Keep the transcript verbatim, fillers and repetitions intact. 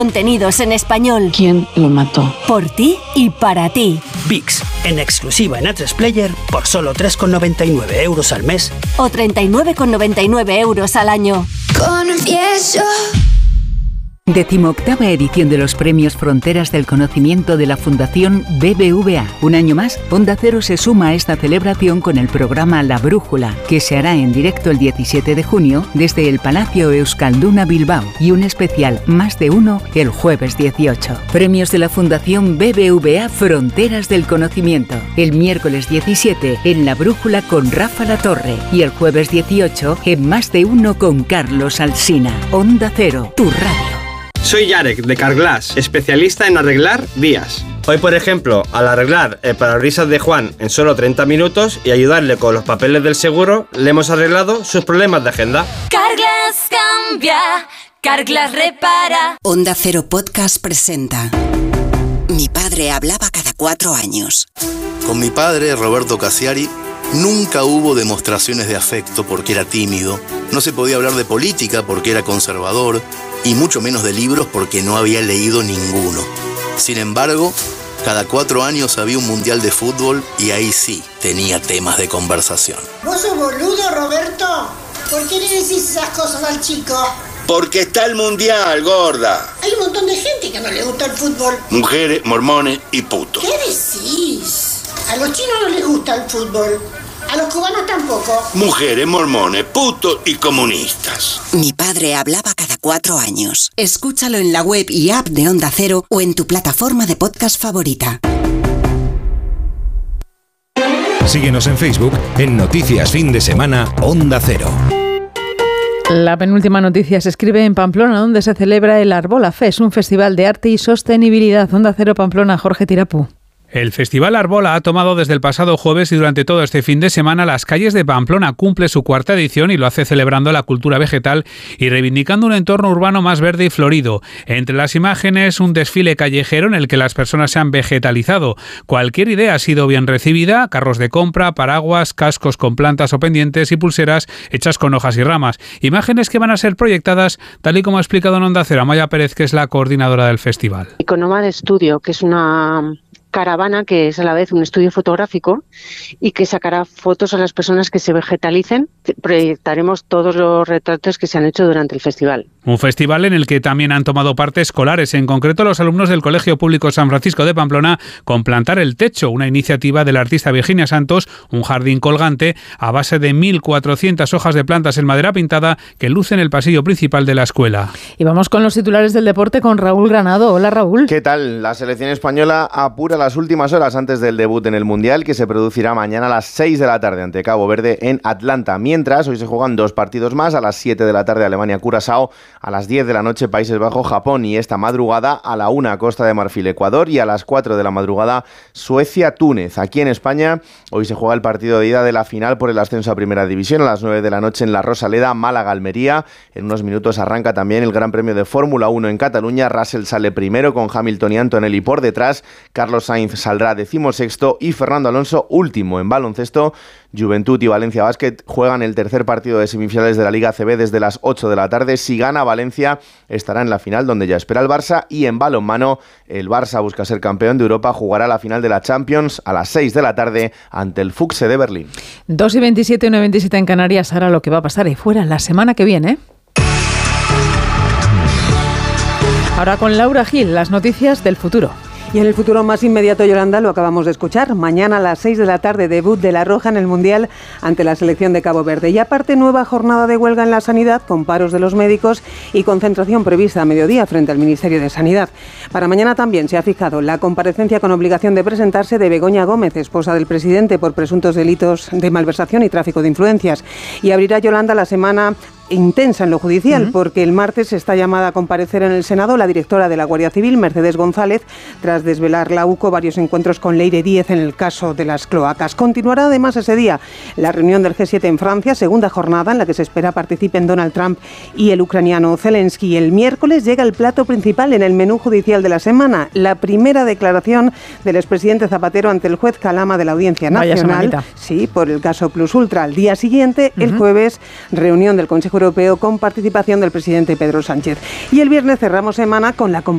Contenidos en español. ¿Quién lo mató? Por ti y para ti. VIX, en exclusiva en A tres Player por solo tres con noventa y nueve euros al mes. O treinta y nueve con noventa y nueve euros al año. Confieso. Decimoctava edición de los Premios Fronteras del Conocimiento de la Fundación B B V A. Un año más, Onda Cero se suma a esta celebración con el programa La Brújula, que se hará en directo el diecisiete de junio desde el Palacio Euskalduna Bilbao, y un especial Más de Uno el jueves dieciocho. Premios de la Fundación B B V A Fronteras del Conocimiento. El miércoles diecisiete en La Brújula con Rafa Latorre y el jueves dieciocho en Más de Uno con Carlos Alsina. Onda Cero, tu radio. Soy Yarek, de Carglass, especialista en arreglar vías. Hoy, por ejemplo, al arreglar el parabrisas de Juan en solo treinta minutos y ayudarle con los papeles del seguro, le hemos arreglado sus problemas de agenda. Carglass cambia, Carglass repara. Onda Cero Podcast presenta Mi padre hablaba cada cuatro años. Con mi padre, Roberto Casiari, nunca hubo demostraciones de afecto porque era tímido, no se podía hablar de política porque era conservador, y mucho menos de libros porque no había leído ninguno. Sin embargo, cada cuatro años había un mundial de fútbol y ahí sí tenía temas de conversación. ¿Vos sos boludo, Roberto? ¿Por qué le decís esas cosas al chico? Porque está el mundial, gorda. Hay un montón de gente que no le gusta el fútbol. Mujeres, mormones y putos. ¿Qué decís? A los chinos no les gusta el fútbol. A los cubanos tampoco. Mujeres, mormones, putos y comunistas. Mi padre hablaba cada cuatro años. Escúchalo en la web y app de Onda Cero o en tu plataforma de podcast favorita. Síguenos en Facebook en Noticias Fin de Semana Onda Cero. La penúltima noticia se escribe en Pamplona, donde se celebra el Arbola Fest, un festival de arte y sostenibilidad. Onda Cero Pamplona, Jorge Tirapú. El Festival Arbola ha tomado desde el pasado jueves y durante todo este fin de semana las calles de Pamplona. Cumple su cuarta edición y lo hace celebrando la cultura vegetal y reivindicando un entorno urbano más verde y florido. Entre las imágenes, un desfile callejero en el que las personas se han vegetalizado. Cualquier idea ha sido bien recibida: carros de compra, paraguas, cascos con plantas o pendientes y pulseras hechas con hojas y ramas. Imágenes que van a ser proyectadas, tal y como ha explicado en Onda Cero Amaya Pérez, que es la coordinadora del festival. Iconoma de Estudio, que es una caravana que es a la vez un estudio fotográfico y que sacará fotos a las personas que se vegetalicen. Proyectaremos todos los retratos que se han hecho durante el festival. Un festival en el que también han tomado parte escolares, en concreto los alumnos del Colegio Público San Francisco de Pamplona, con Plantar el Techo, una iniciativa de la artista Virginia Santos, un jardín colgante a base de mil cuatrocientas hojas de plantas en madera pintada que luce en el pasillo principal de la escuela. Y vamos con los titulares del deporte con Raúl Granado. Hola, Raúl. ¿Qué tal? La selección española apura las últimas horas antes del debut en el Mundial, que se producirá mañana a las seis de la tarde ante Cabo Verde en Atlanta. Mientras, hoy se juegan dos partidos más: a las siete de la tarde Alemania-Curazao, a las diez de la noche Países Bajos-Japón, y esta madrugada a la una Costa de Marfil-Ecuador, y a las cuatro de la madrugada Suecia-Túnez. Aquí en España, hoy se juega el partido de ida de la final por el ascenso a Primera División, a las nueve de la noche en la Rosaleda, Málaga-Almería. En unos minutos arranca también el Gran Premio de Fórmula uno en Cataluña. Russell sale primero con Hamilton y Antonelli por detrás. Carlos Sainz saldrá decimosexto y Fernando Alonso último. En baloncesto, Juventud y Valencia Basket juegan el tercer partido de semifinales de la Liga A C B desde las ocho de la tarde. Si gana Valencia, estará en la final, donde ya espera el Barça. Y en balonmano, el Barça busca ser campeón de Europa, jugará la final de la Champions a las seis de la tarde ante el Fuchse de Berlín. dos y veintisiete, una y veintisiete en Canarias. Ahora lo que va a pasar ahí fuera la semana que viene. Ahora con Laura Gil, las noticias del futuro. Y en el futuro más inmediato, Yolanda, lo acabamos de escuchar. Mañana a las seis de la tarde, debut de La Roja en el Mundial ante la selección de Cabo Verde. Y aparte, nueva jornada de huelga en la sanidad, con paros de los médicos y concentración prevista a mediodía frente al Ministerio de Sanidad. Para mañana también se ha fijado la comparecencia con obligación de presentarse de Begoña Gómez, esposa del presidente, por presuntos delitos de malversación y tráfico de influencias. Y abrirá, Yolanda, la semana intensa en lo judicial, uh-huh. porque el martes está llamada a comparecer en el Senado la directora de la Guardia Civil, Mercedes González, tras desvelar la U C O varios encuentros con Leire Díez en el caso de las cloacas. Continuará además ese día la reunión del G siete en Francia, segunda jornada en la que se espera participen Donald Trump y el ucraniano Zelensky. El miércoles llega el plato principal en el menú judicial de la semana, la primera declaración del expresidente Zapatero ante el juez Calama de la Audiencia Nacional, sí, por el caso Plus Ultra. Al día siguiente, uh-huh. el jueves, reunión del Consejo Europeo con participación del presidente Pedro Sánchez. Y el viernes cerramos semana con la